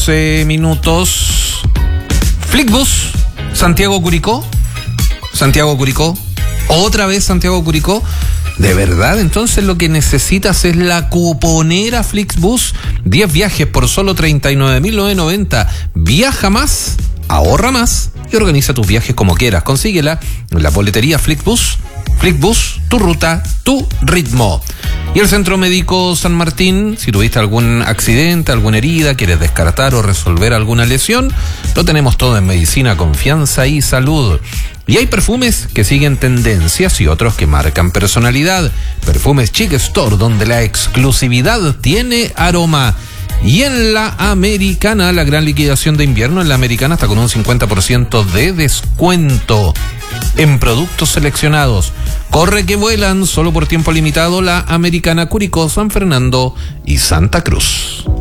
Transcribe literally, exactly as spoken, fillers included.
minutos. Flixbus, Santiago Curicó. Santiago Curicó. Otra vez Santiago Curicó. ¿De verdad? Entonces lo que necesitas es la cuponera Flixbus. diez viajes por solo treinta y nueve mil novecientos noventa. Viaja más, ahorra más y organiza tus viajes como quieras. Consíguela en la boletería Flixbus. Flixbus, tu ruta, tu ritmo. Y el Centro Médico San Martín, si tuviste algún accidente, alguna herida, quieres descartar o resolver alguna lesión, lo tenemos todo en medicina, confianza y salud. Y hay perfumes que siguen tendencias y otros que marcan personalidad. Perfumes Chic Store, donde la exclusividad tiene aroma. Y en la Americana, la gran liquidación de invierno en la Americana está con un cincuenta por ciento de descuento en productos seleccionados. Corre que vuelan, solo por tiempo limitado, la Americana Curicó, San Fernando y Santa Cruz.